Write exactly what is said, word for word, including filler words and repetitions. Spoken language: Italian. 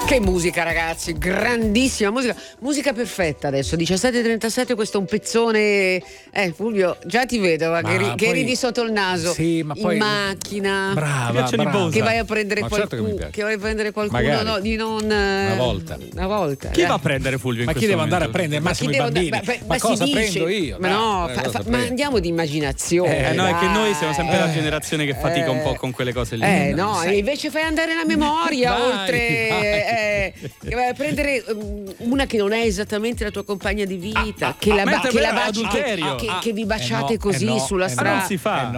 Che musica, ragazzi, grandissima musica, musica perfetta adesso, diciassette e trentasette, questo è un pezzone, eh Fulvio, già ti vedo, ma che, ri, che ridi sotto il naso, sì, ma in poi, macchina, brava, brava. che vai a prendere ma qualcuno, certo che, che vai a prendere qualcuno, magari. No, di non... Una volta. Una volta. Chi eh. va a prendere Fulvio in ma chi questo devo andare a momento? prendere? Massimo i bambini. Ma, ma, ma, ma cosa si dice, prendo io? Ma Dai, no, eh, fa, cosa fa, ma prendo? andiamo di immaginazione. Eh, no, è che dai. noi siamo sempre eh, la generazione che fatica eh, un po' con quelle cose lì. Eh no, e invece fai andare la memoria Vai, oltre vai. eh, che vai a prendere um, una che non è esattamente la tua compagna di vita, Ah, che, ah, la ba- mentre che la per baci, che, adulterio. che, Ah, che vi baciate eh no, così eh no, sulla eh no. strada. non si fa. Eh no.